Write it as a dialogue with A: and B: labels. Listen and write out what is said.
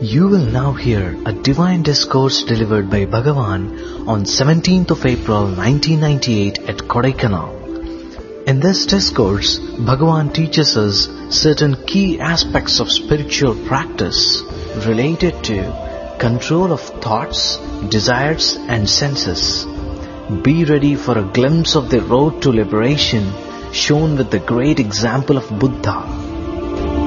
A: You will now hear a divine discourse delivered by Bhagavan on 17th of April 1998 at Kodaikanal. In this discourse, Bhagavan teaches us certain key aspects of spiritual practice related to control of thoughts, desires and senses. Be ready for a glimpse of the road to liberation shown with the great example of Buddha.